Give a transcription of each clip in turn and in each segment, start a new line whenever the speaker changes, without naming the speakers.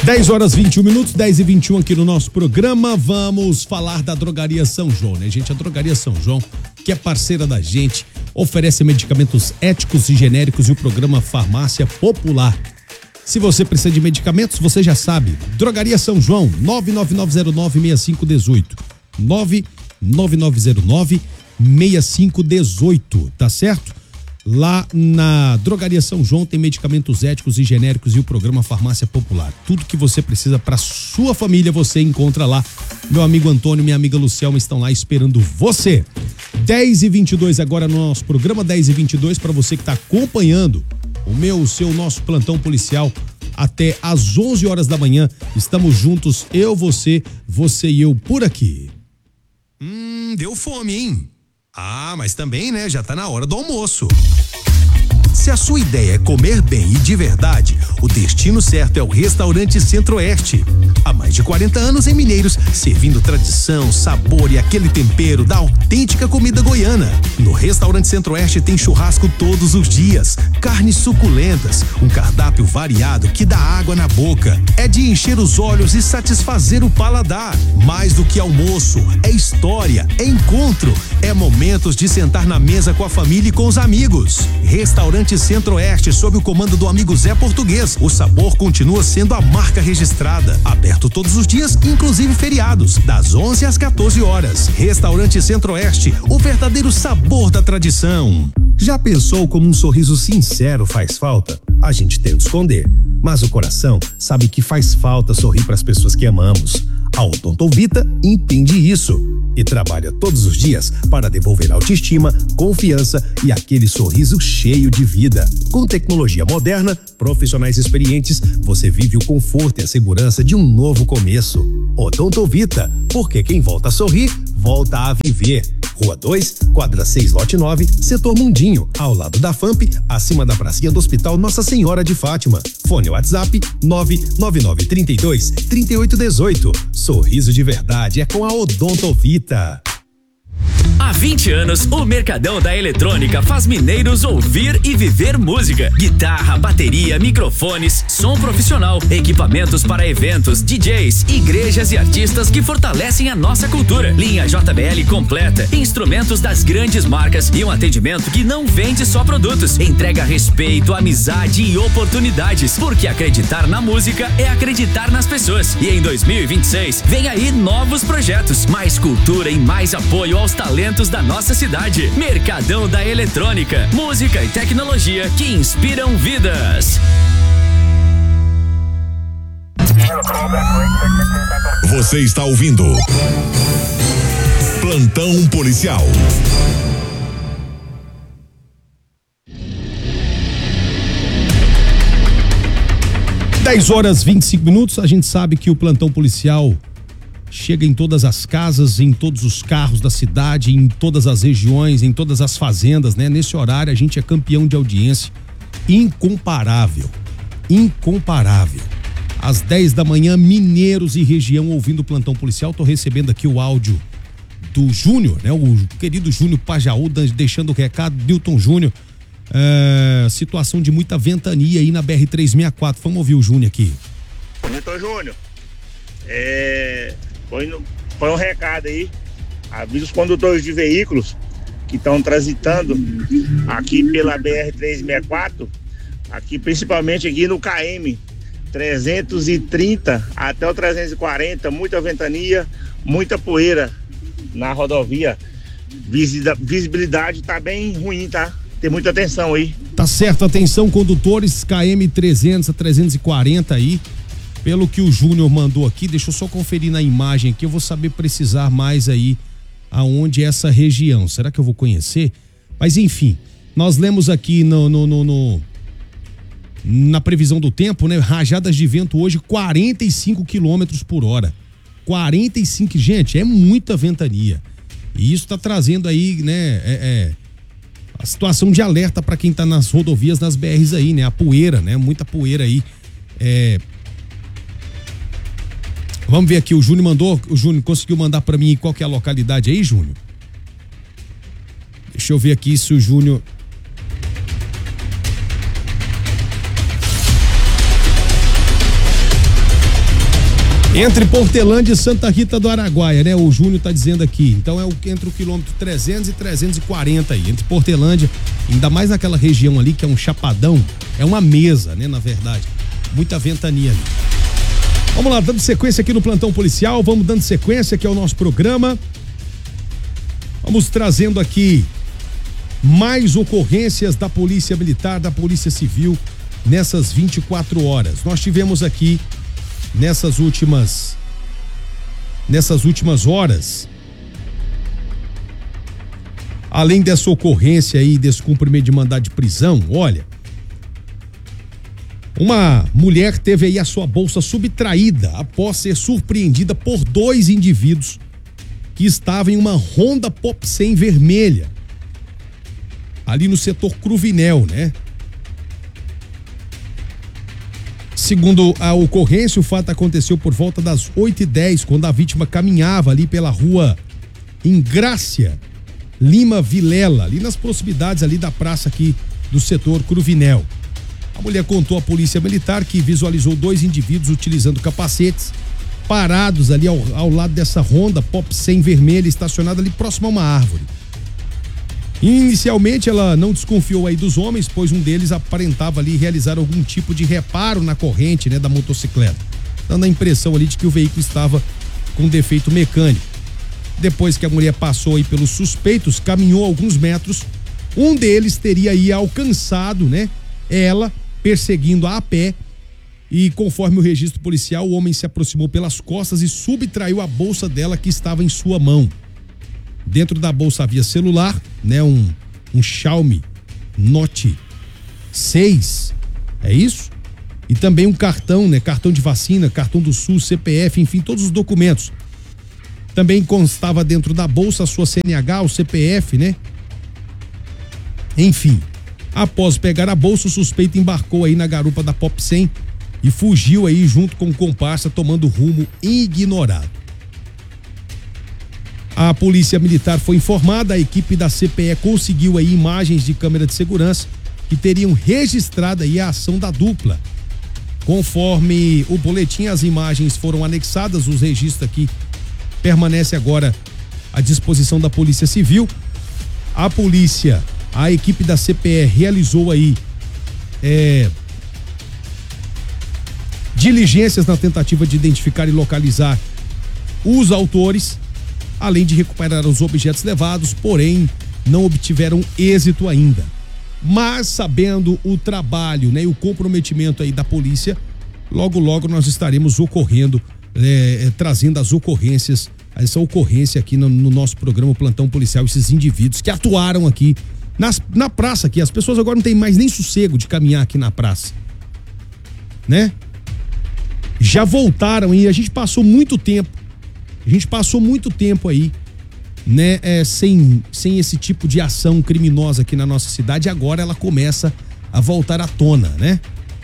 10h21, 10h21 aqui no nosso programa. Vamos falar da Drogaria São João, né, gente? A Drogaria São João, que é parceira da gente, oferece medicamentos éticos e genéricos e o programa Farmácia Popular. Se você precisa de medicamentos, você já sabe. Drogaria São João, 99909-6518. 99909-6518, tá certo? Lá na Drogaria São João tem medicamentos éticos e genéricos e o programa Farmácia Popular. Tudo que você precisa para sua família você encontra lá. Meu amigo Antônio, minha amiga Lucielma estão lá esperando você. 10h22 agora no nosso programa, 10h22 para você que está acompanhando o nosso plantão policial até às 11 horas da manhã. Estamos juntos, eu, você e eu por aqui. Deu fome, hein? Mas também, né? Já tá na hora do almoço. Se a sua ideia é comer bem e de verdade, o destino certo é o Restaurante Centro-Oeste. Há mais de 40 anos em Mineiros, servindo tradição, sabor e aquele tempero da autêntica comida goiana. No Restaurante Centro-Oeste tem churrasco todos os dias, carnes suculentas, um cardápio variado que dá água na boca. É de encher os olhos e satisfazer o paladar. Mais do que almoço, é história, é encontro, é momentos de sentar na mesa com a família e com os amigos. Restaurante Centro-Oeste, sob o comando do amigo Zé Português. O sabor continua sendo a marca registrada. Aberto todos os dias, inclusive feriados, das 11 às 14 horas. Restaurante Centro-Oeste, o verdadeiro sabor da tradição. Já pensou como um sorriso sincero faz falta? A gente tenta esconder, mas o coração sabe que faz falta sorrir para as pessoas que amamos. A Odontovita entende isso e trabalha todos os dias para devolver autoestima, confiança e aquele sorriso cheio de vida. Com tecnologia moderna, profissionais experientes, você vive o conforto e a segurança de um novo começo. Odontovita, porque quem volta a sorrir, volta a viver. Rua 2, quadra 6, lote 9, setor Mundinho, ao lado da FAMP, acima da pracinha do Hospital Nossa Senhora de Fátima. Fone WhatsApp 99932-3818. Sorriso de verdade é com a Odontovita.
Há 20 anos, o Mercadão da Eletrônica faz mineiros ouvir e viver música. Guitarra, bateria, microfones, som profissional, equipamentos para eventos, DJs, igrejas e artistas que fortalecem a nossa cultura. Linha JBL completa, instrumentos das grandes marcas e um atendimento que não vende só produtos. Entrega respeito, amizade e oportunidades. Porque acreditar na música é acreditar nas pessoas. E em 2026, vem aí novos projetos, mais cultura e mais apoio aos talentos da nossa cidade. Mercadão da Eletrônica, música e tecnologia que inspiram vidas.
Você está ouvindo Plantão Policial.
Dez horas 25 minutos. A gente sabe que o Plantão Policial chega em todas as casas, em todos os carros da cidade, em todas as regiões, em todas as fazendas, né? Nesse horário a gente é campeão de audiência incomparável. Às 10 da manhã, Mineiros e região ouvindo o Plantão Policial. Tô recebendo aqui o áudio do Júnior, né? O querido Júnior Pajaú, deixando o recado, Newton Júnior. Situação de muita ventania aí na BR-364. Vamos ouvir o Júnior aqui.
Newton Júnior, põe um recado aí, avisa os condutores de veículos que estão transitando aqui pela BR-364, aqui principalmente aqui no KM 330 até o 340, muita ventania, muita poeira na rodovia, visibilidade tá bem ruim, tá? Tem muita atenção aí.
Tá certo, atenção condutores, KM 300 a 340 aí. Pelo que o Júnior mandou aqui, deixa eu só conferir na imagem aqui, eu vou saber precisar mais aí aonde é essa região. Será que eu vou conhecer? Mas enfim, nós lemos aqui na previsão do tempo, né? Rajadas de vento hoje 45 quilômetros por hora. 45, gente, é muita ventania. E isso tá trazendo aí, né, a situação de alerta para quem tá nas rodovias, nas BRs aí, né? A poeira, né? Muita poeira aí. Vamos ver aqui, o Júnior conseguiu mandar para mim qual que é a localidade aí, Júnior? Deixa eu ver aqui se o Júnior... Entre Portelândia e Santa Rita do Araguaia, né? O Júnior tá dizendo aqui. Então é entre o quilômetro 300 e 340 aí. Entre Portelândia, ainda mais naquela região ali que é um chapadão, é uma mesa, né? Na verdade, muita ventania ali. Vamos lá, dando sequência aqui no plantão policial. Vamos dando sequência aqui ao nosso programa. Vamos trazendo aqui mais ocorrências da Polícia Militar, da Polícia Civil nessas 24 horas. Nós tivemos aqui nessas últimas horas, além dessa ocorrência aí, desse cumprimento de mandado de prisão, olha, uma mulher teve aí a sua bolsa subtraída após ser surpreendida por 2 indivíduos que estavam em uma Honda Pop 100 vermelha, ali no setor Cruvinel, né? Segundo a ocorrência, o fato aconteceu por volta das 8h10, quando a vítima caminhava ali pela rua Ingrácia Lima Vilela, ali nas proximidades ali da praça aqui do setor Cruvinel. A mulher contou à Polícia Militar que visualizou 2 indivíduos utilizando capacetes, parados ali ao lado dessa Honda Pop 100 vermelha, estacionada ali próximo a uma árvore. Inicialmente ela não desconfiou aí dos homens, pois um deles aparentava ali realizar algum tipo de reparo na corrente, né, da motocicleta, dando a impressão ali de que o veículo estava com defeito mecânico. Depois que a mulher passou aí pelos suspeitos, caminhou alguns metros, um deles teria aí alcançado, né, ela perseguindo a pé, e conforme o registro policial, o homem se aproximou pelas costas e subtraiu a bolsa dela que estava em sua mão. Dentro da bolsa havia celular, né? Um Xiaomi Note 6, é isso? E também um cartão, né? Cartão de vacina, cartão do SUS, CPF, enfim, todos os documentos. Também constava dentro da bolsa a sua CNH, o CPF, né? Enfim, após pegar a bolsa, o suspeito embarcou aí na garupa da Pop 100 e fugiu aí junto com o comparsa, tomando rumo ignorado. A Polícia Militar foi informada, a equipe da CPE conseguiu aí imagens de câmera de segurança que teriam registrado aí a ação da dupla. Conforme o boletim, as imagens foram anexadas, os registros aqui permanecem agora à disposição da Polícia Civil. A equipe da CPE realizou aí diligências na tentativa de identificar e localizar os autores, além de recuperar os objetos levados, porém não obtiveram êxito ainda. Mas sabendo o trabalho, né, e o comprometimento aí da polícia, logo nós estaremos trazendo as ocorrências, essa ocorrência aqui no nosso programa Plantão Policial, esses indivíduos que atuaram aqui na praça aqui. As pessoas agora não têm mais nem sossego de caminhar aqui na praça, né? Já voltaram e a gente passou muito tempo aí, né, sem esse tipo de ação criminosa aqui na nossa cidade. Agora ela começa a voltar à tona, né?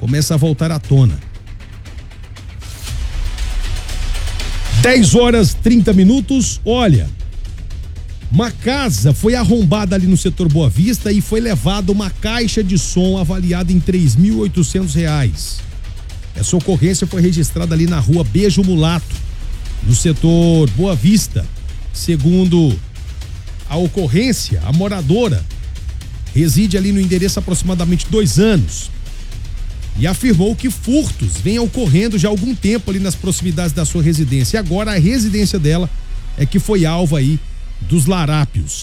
10h30. Olha, uma casa foi arrombada ali no setor Boa Vista e foi levada uma caixa de som avaliada em R$3.800. Essa ocorrência foi registrada ali na rua Beijo Mulato, no setor Boa Vista. Segundo a ocorrência, a moradora reside ali no endereço há aproximadamente 2 anos e afirmou que furtos vêm ocorrendo já há algum tempo ali nas proximidades da sua residência. E agora a residência dela é que foi alvo aí dos larápios.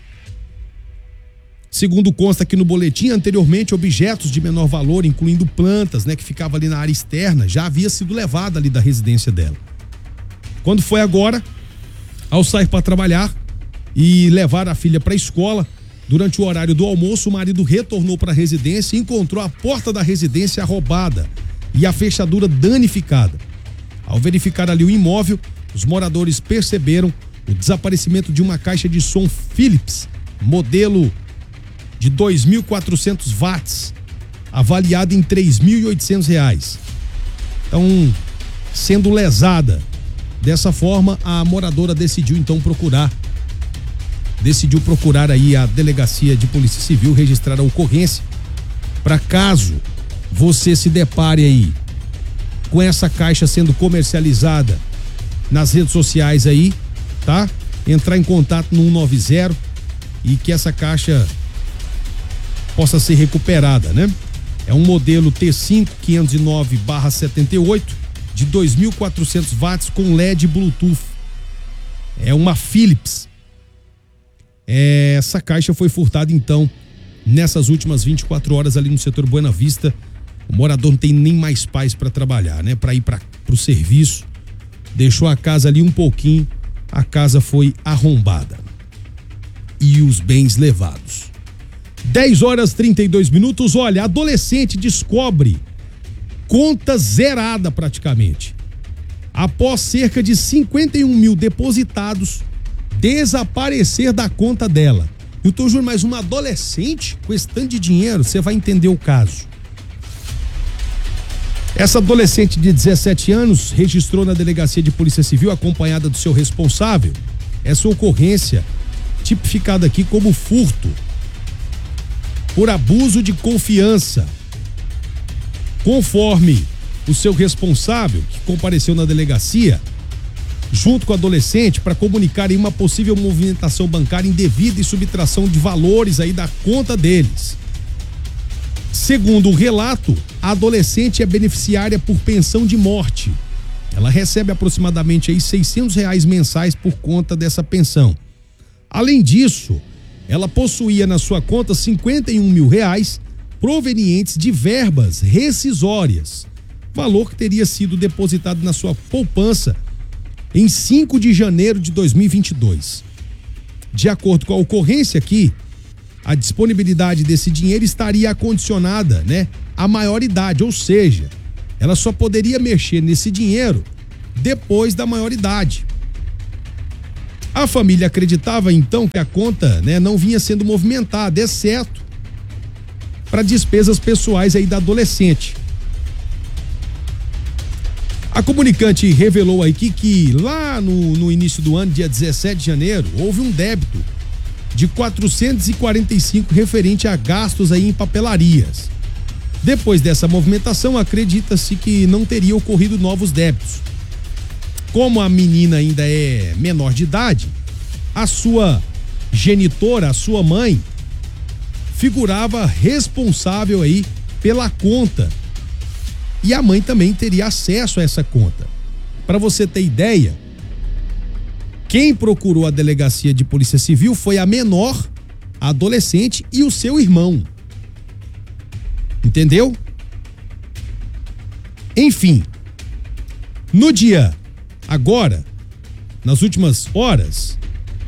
Segundo consta aqui no boletim, anteriormente objetos de menor valor, incluindo plantas, né, que ficava ali na área externa, já havia sido levado ali da residência dela. Quando foi agora, ao sair para trabalhar e levar a filha para a escola, durante o horário do almoço, o marido retornou para a residência e encontrou a porta da residência roubada e a fechadura danificada. Ao verificar ali o imóvel, os moradores perceberam o desaparecimento de uma caixa de som Philips, modelo de 2.400 watts, avaliada em R$3.800. Então, sendo lesada dessa forma, a moradora decidiu procurar aí a Delegacia de Polícia Civil, registrar a ocorrência, para caso você se depare aí com essa caixa sendo comercializada nas redes sociais aí, tá? Entrar em contato no 190 e que essa caixa possa ser recuperada, né? É um modelo T5 509/78 de 2.400 watts com LED Bluetooth. É uma Philips. Essa caixa foi furtada então nessas últimas 24 horas ali no setor Buena Vista. O morador não tem nem mais paz para trabalhar, né? Para ir para o serviço. Deixou a casa ali um pouquinho, a casa foi arrombada. E os bens levados. 10h32. Olha, adolescente descobre conta zerada praticamente. Após cerca de 51 mil depositados desaparecer da conta dela. Então, Júnior, mas uma adolescente com esse tanto de dinheiro, você vai entender o caso. Essa adolescente de 17 anos registrou na delegacia de polícia civil acompanhada do seu responsável essa ocorrência tipificada aqui como furto por abuso de confiança. Conforme o seu responsável, que compareceu na delegacia, junto com o adolescente, para comunicar em uma possível movimentação bancária indevida e subtração de valores aí da conta deles. Segundo o relato, a adolescente é beneficiária por pensão de morte. Ela recebe aproximadamente aí R$600 mensais por conta dessa pensão. Além disso, ela possuía na sua conta R$51 mil provenientes de verbas rescisórias, valor que teria sido depositado na sua poupança em 5 de janeiro de 2022. De acordo com a ocorrência aqui, a disponibilidade desse dinheiro estaria acondicionada, né, à maioridade, ou seja, ela só poderia mexer nesse dinheiro depois da maioridade. A família acreditava então que a conta, né, não vinha sendo movimentada, exceto para despesas pessoais aí da adolescente. A comunicante revelou aí que lá no início do ano, dia 17 de janeiro, houve um débito de R$445 referente a gastos aí em papelarias. Depois dessa movimentação, acredita-se que não teria ocorrido novos débitos. Como a menina ainda é menor de idade, a sua genitora, a sua mãe, figurava responsável aí pela conta. E a mãe também teria acesso a essa conta. Para você ter ideia, quem procurou a delegacia de polícia civil foi a menor, a adolescente e o seu irmão. Entendeu? Enfim, no dia agora, nas últimas horas,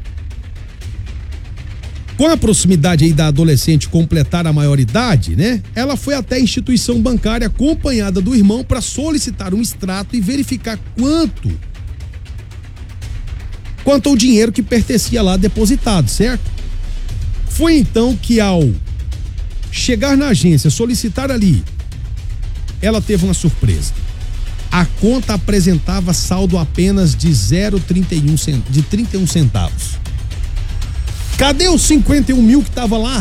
com a proximidade aí da adolescente completar a maioridade, né? Ela foi até a instituição bancária acompanhada do irmão para solicitar um extrato e verificar quanto ao dinheiro que pertencia lá depositado, certo? Foi então que, ao chegar na agência, solicitar ali, ela teve uma surpresa. A conta apresentava saldo apenas de 31 centavos. Cadê os 51 mil que estava lá?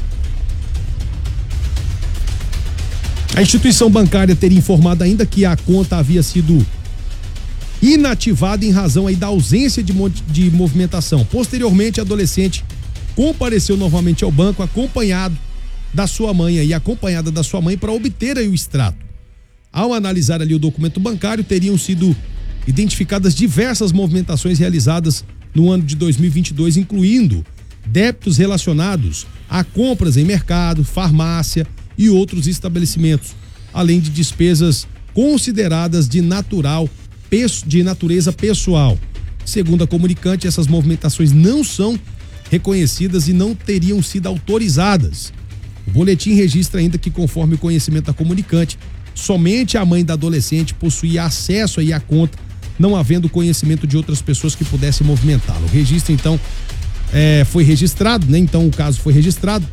A instituição bancária teria informado ainda que a conta havia sido inativada em razão aí da ausência de movimentação. Posteriormente, a adolescente compareceu novamente ao banco acompanhada da sua mãe para obter aí o extrato. Ao analisar ali o documento bancário, teriam sido identificadas diversas movimentações realizadas no ano de 2022, incluindo débitos relacionados a compras em mercado, farmácia e outros estabelecimentos, além de despesas consideradas de natureza pessoal. Segundo a comunicante, essas movimentações não são reconhecidas e não teriam sido autorizadas. O boletim registra ainda que, conforme o conhecimento da comunicante, somente a mãe da adolescente possuía acesso aí à conta, não havendo conhecimento de outras pessoas que pudessem movimentá-la. O registro, então, foi registrado, né? Então o caso foi registrado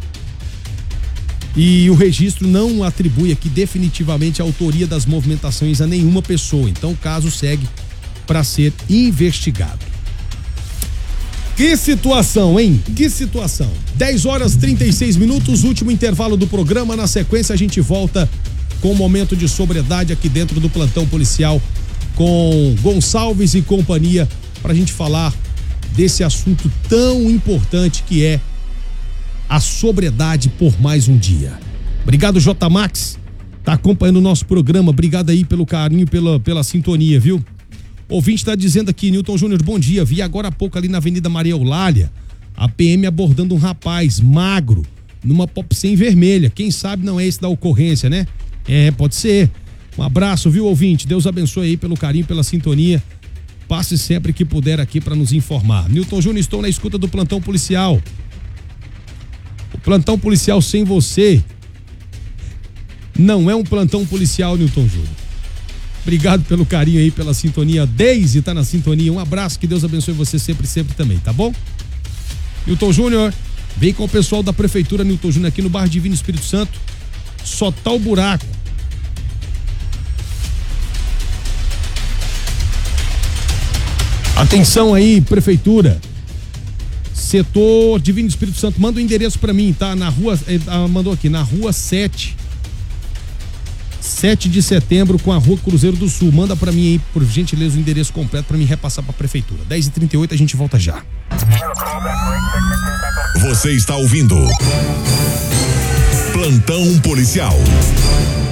e o registro não atribui aqui definitivamente a autoria das movimentações a nenhuma pessoa. Então o caso segue para ser investigado. Que situação, hein? Que situação. 10h36, último intervalo do programa. Na sequência a gente volta com um momento de sobriedade aqui dentro do plantão policial com Gonçalves e companhia, pra gente falar desse assunto tão importante que é a sobriedade por mais um dia. Obrigado, J. Max, tá acompanhando o nosso programa, obrigado aí pelo carinho, pela sintonia, viu? Ouvinte tá dizendo aqui, Newton Júnior, bom dia, vi agora há pouco ali na Avenida Maria Eulália, a PM abordando um rapaz magro, numa Pop 100 vermelha, quem sabe não é esse da ocorrência, né? Pode ser. Um abraço, viu, ouvinte? Deus abençoe aí pelo carinho, pela sintonia. Passe sempre que puder aqui para nos informar. Newton Júnior, estou na escuta do plantão policial. O plantão policial sem você não é um plantão policial, Newton Júnior. Obrigado pelo carinho aí, pela sintonia. Deise tá na sintonia. Um abraço, que Deus abençoe você sempre também, tá bom? Newton Júnior, vem com o pessoal da prefeitura, Newton Júnior, aqui no bairro Divino Espírito Santo. Só tá o buraco. Atenção aí, prefeitura. Setor Divino Espírito Santo, manda o endereço pra mim, tá? Na rua, mandou aqui, na rua 7 de setembro com a rua Cruzeiro do Sul. Manda pra mim aí, por gentileza, o endereço completo pra mim repassar pra prefeitura. 10h38, a gente volta já.
Você está ouvindo Plantão Policial.